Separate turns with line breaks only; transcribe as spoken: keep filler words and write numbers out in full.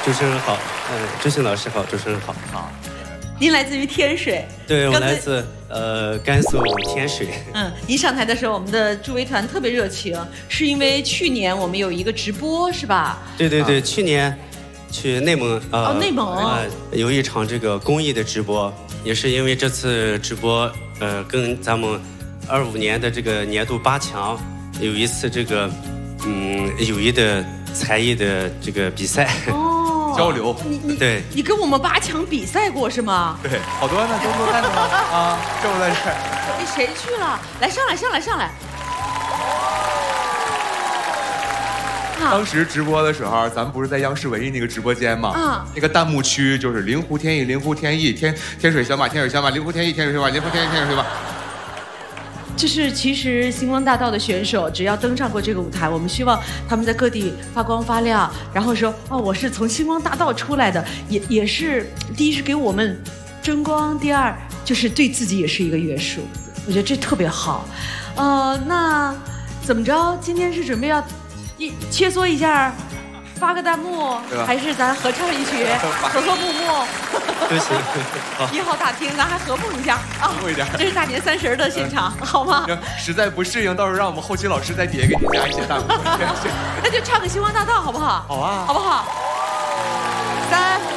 主持人好，嗯，周迅老师好，主持人好。
好。
您来自于天水。
对，我来自呃甘肃天水。
嗯，一上台的时候，我们的助威团特别热情，是因为去年我们有一个直播，是吧？
对对对，啊、去年去内蒙
呃哦，内蒙
啊、呃、有一场这个公益的直播，也是因为这次直播呃跟咱们二五年的这个年度八强有一次这个嗯友谊的才艺的这个比赛。
哦。
交流，
你你
对，
你跟我们八强比赛过是吗？
对，好多呢，都都在呢吗？啊，这不在这儿。
哎，谁去了？来，上来，上来，上来。
当时直播的时候，咱们不是在央视唯一那个直播间吗？
啊，
那个弹幕区就是灵湖天意，灵湖天意，天天水小马，天水小马，灵湖天意，天水小马，灵湖天意，天水小马。
就是其实星光大道的选手，只要登上过这个舞台，我们希望他们在各地发光发亮，然后说哦，我是从星光大道出来的，也也是第一是给我们争光，第二就是对自己也是一个约束，我觉得这特别好。呃，那怎么着？今天是准备要一切磋一下，发个弹幕，还是咱合唱一曲，和和睦睦？
都行。
一号大厅，咱还合蹦一下啊！
合一点，
这是大年三十的现场，好吗？
实在不适应，到时候让我们后期老师在底下给你加一些弹幕。
那就唱个《星光大道》，好不好？
好啊，
好不好？三。